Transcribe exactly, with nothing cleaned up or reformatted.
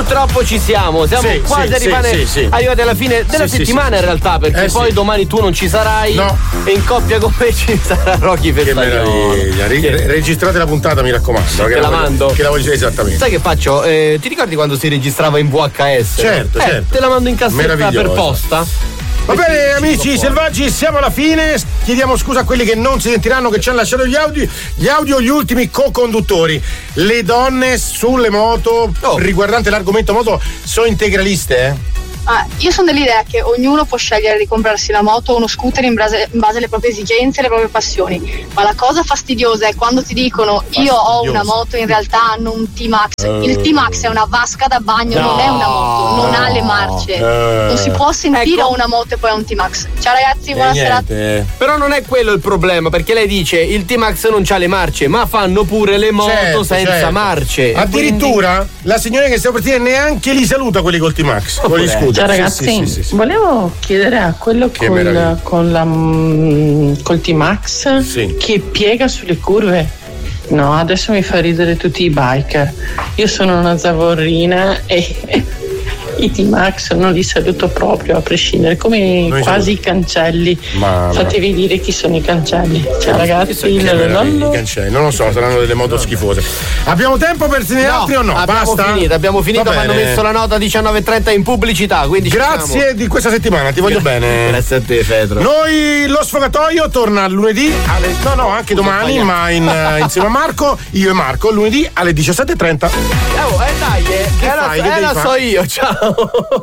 purtroppo ci siamo, siamo sì, quasi sì, arrivati, sì, sì. arrivati alla fine della sì, settimana sì, in realtà, perché eh, poi sì. domani tu non ci sarai, no. E in coppia con me ci sarà Rocky Che Festaglione. meraviglia. Re- registrate la puntata, mi raccomando. Te che la voglio, mando. Che la voglio esattamente. Sai che faccio? Eh, ti ricordi quando si registrava in V H S? Certo, eh, certo. Te la mando in cassetta per posta. Va bene amici selvaggi, siamo alla fine. Chiediamo scusa a quelli che non si sentiranno, che ci hanno lasciato gli audio. Gli audio, gli ultimi co-conduttori. Le donne sulle moto, oh. riguardante l'argomento moto, sono integraliste, eh? Ah, io sono dell'idea che ognuno può scegliere di comprarsi la moto o uno scooter in base, in base alle proprie esigenze e alle proprie passioni, ma la cosa fastidiosa è quando ti dicono io ho una moto, in realtà hanno un T-Max. Uh, il T-Max è una vasca da bagno, no, non è una moto, non ha le marce, uh, non si può sentire ecco. una moto e poi ha un T-Max. Ciao ragazzi, buona serata. Però non è quello il problema, perché lei dice il T-Max non c'ha le marce, ma fanno pure le moto certo, senza certo. marce. Addirittura quindi... la signora che stiamo per dire neanche li saluta quelli col T-Max, con gli scooter. Ciao ragazzi, sì, sì, sì, sì. volevo chiedere a quello col, con la, col T-Max sì. che piega sulle curve. No, adesso mi fa ridere tutti i biker. Io sono una zavorrina e i T-Max non li saluto proprio a prescindere, come Noi quasi i cancelli. Ma, Fatevi ma... dire chi sono i cancelli. Ciao ragazzi, i cancelli, non lo so, saranno delle moto schifose. Abbiamo tempo per tenere no, altri o no? Abbiamo Basta? finito, abbiamo finito, ma hanno messo la nota diciannove e trenta in pubblicità. Quindi grazie siamo. Di questa settimana, ti voglio bene. Grazie a te, Pedro. Noi lo sfogatoio torna lunedì alle, no no anche domani, ma in, uh, insieme a Marco, io e Marco, lunedì alle diciassette e trenta. Oh, eh dai, eh, che, che, fai, che la so io, ciao.